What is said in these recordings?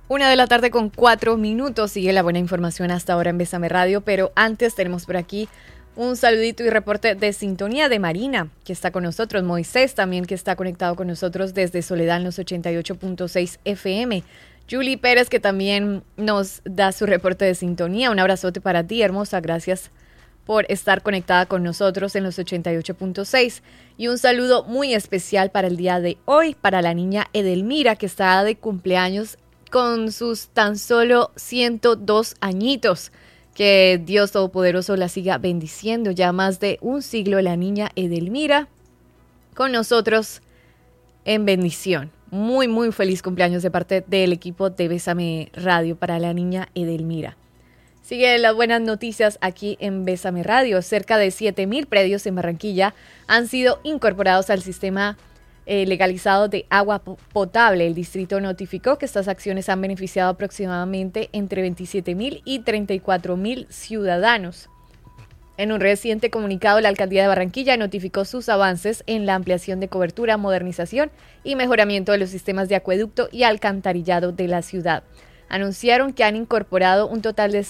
1 de la tarde con 4 minutos. Sigue la buena información hasta ahora en Bésame Radio, pero antes tenemos por aquí un saludito y reporte de sintonía de Marina, que está con nosotros. Moisés también, que está conectado con nosotros desde Soledad en los 88.6 FM. Julie Pérez, que también nos da su reporte de sintonía. Un abrazote para ti, hermosa. Gracias por estar conectada con nosotros en los 88.6. Y un saludo muy especial para el día de hoy, para la niña Edelmira, que está de cumpleaños con sus tan solo 102 añitos. Que Dios Todopoderoso la siga bendiciendo. Ya más de un siglo la niña Edelmira con nosotros en bendición. Muy, muy feliz cumpleaños de parte del equipo de Bésame Radio para la niña Edelmira. Sigue las buenas noticias aquí en Bésame Radio. Cerca de 7,000 predios en Barranquilla han sido incorporados al sistema legalizado de agua potable. El distrito notificó que estas acciones han beneficiado aproximadamente entre 27,000 y 34,000 ciudadanos. En un reciente comunicado, la Alcaldía de Barranquilla notificó sus avances en la ampliación de cobertura, modernización y mejoramiento de los sistemas de acueducto y alcantarillado de la ciudad. Anunciaron que han incorporado un total de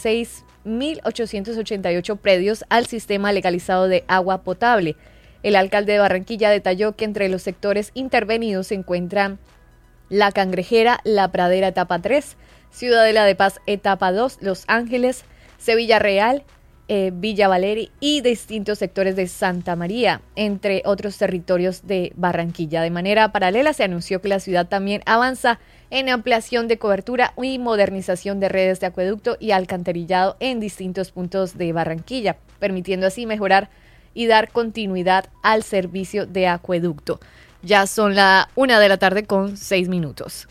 6,888 predios al sistema legalizado de agua potable. El alcalde de Barranquilla detalló que entre los sectores intervenidos se encuentran La Cangrejera, La Pradera etapa 3, Ciudadela de Paz etapa 2, Los Ángeles, Sevilla Real, Villa Valeri y distintos sectores de Santa María, entre otros territorios de Barranquilla. De manera paralela se anunció que la ciudad también avanza en ampliación de cobertura y modernización de redes de acueducto y alcantarillado en distintos puntos de Barranquilla, permitiendo así mejorar y dar continuidad al servicio de acueducto. Ya son la 1 de la tarde con 6 minutos.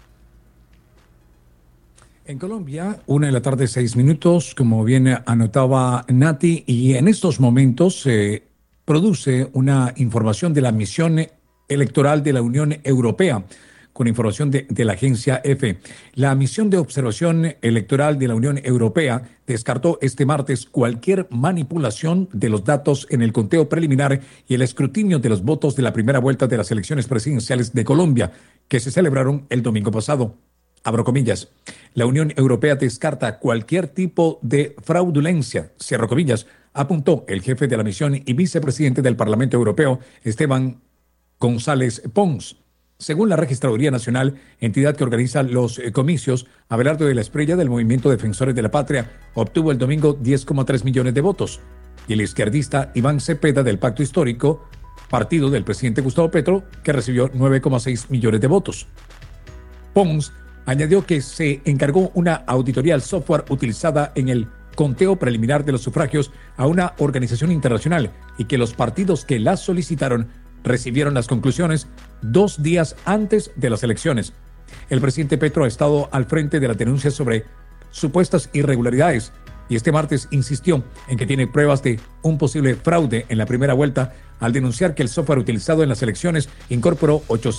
En Colombia, 1 de la tarde, 6 minutos, como bien anotaba Nati, y en estos momentos se produce una información de la misión electoral de la Unión Europea, con información de la agencia EFE. La misión de observación electoral de la Unión Europea descartó este martes cualquier manipulación de los datos en el conteo preliminar y el escrutinio de los votos de la primera vuelta de las elecciones presidenciales de Colombia, que se celebraron el domingo pasado. Abro comillas, la Unión Europea descarta cualquier tipo de fraudulencia, cierro comillas, apuntó el jefe de la misión y vicepresidente del Parlamento Europeo, Esteban González Pons. Según la Registraduría Nacional, entidad que organiza los comicios, Abelardo de la Espriella del Movimiento Defensores de la Patria obtuvo el domingo 10,3 millones de votos, y el izquierdista Iván Cepeda del Pacto Histórico, partido del presidente Gustavo Petro, que recibió 9,6 millones de votos. Pons añadió que se encargó una auditoría al software utilizada en el conteo preliminar de los sufragios a una organización internacional y que los partidos que la solicitaron recibieron las conclusiones 2 días antes de las elecciones. El presidente Petro ha estado al frente de las denuncias sobre supuestas irregularidades y este martes insistió en que tiene pruebas de un posible fraude en la primera vuelta al denunciar que el software utilizado en las elecciones incorporó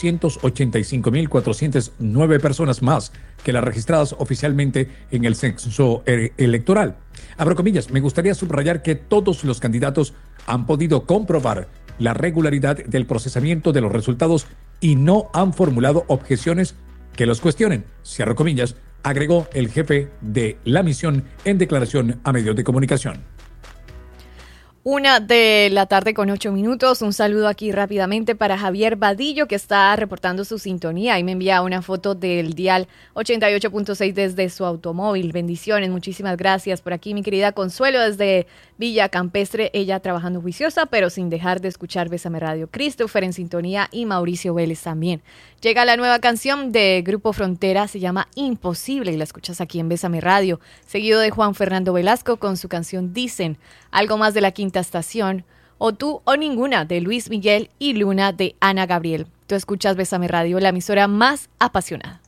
885,409 personas más que las registradas oficialmente en el censo electoral. Abro comillas, me gustaría subrayar que todos los candidatos han podido comprobar la regularidad del procesamiento de los resultados y no han formulado objeciones que los cuestionen, cierro comillas, agregó el jefe de la misión en declaración a medios de comunicación. 1 de la tarde con 8 minutos. Un saludo aquí rápidamente para Javier Vadillo, que está reportando su sintonía y me envía una foto del dial 88.6 desde su automóvil. Bendiciones, muchísimas gracias. Por aquí mi querida Consuelo desde Villa Campestre, ella trabajando juiciosa, pero sin dejar de escuchar Bésame Radio. Christopher en sintonía y Mauricio Vélez también. Llega la nueva canción de Grupo Frontera, se llama Imposible y la escuchas aquí en Bésame Radio, seguido de Juan Fernando Velasco con su canción Dicen, algo más de la Quinta Estación, o Tú o Ninguna de Luis Miguel y Luna de Ana Gabriel. Tú escuchas Bésame Radio, la emisora más apasionada.